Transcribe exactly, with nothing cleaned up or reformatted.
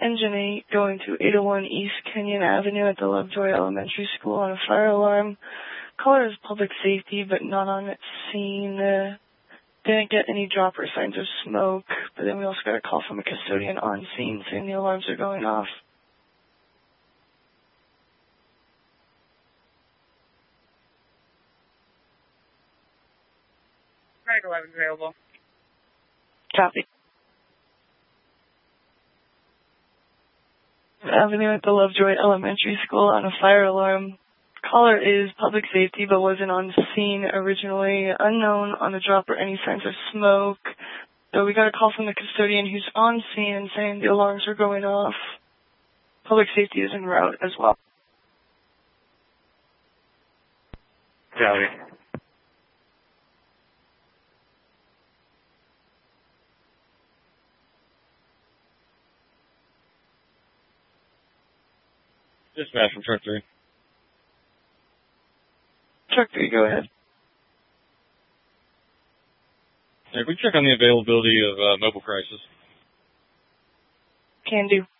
Engine eight going to eight oh one East Kenyon Avenue at the Lovejoy Elementary School on a fire alarm. Caller is public safety, but not on scene. Uh, didn't get any drop or signs of smoke, but then we also got a call from a custodian on scene saying the alarms are going off. Right, eleven available. Copy. Avenue at the Lovejoy Elementary School on a fire alarm. Caller is public safety, but wasn't on scene originally. Unknown on the drop or any signs of smoke. So we got a call from the custodian who's on scene saying the alarms are going off. Public safety is en route as well. Copy. Dispatch from truck three. Truck three, go ahead. Hey, can we check on the availability of uh, mobile crisis? Can do.